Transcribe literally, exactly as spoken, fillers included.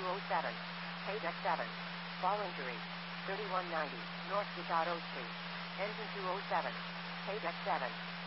two oh seven. Page X seven. Fall injury. thirty-one ninety. North Ducato Street. Engine two oh seven. Page X seven.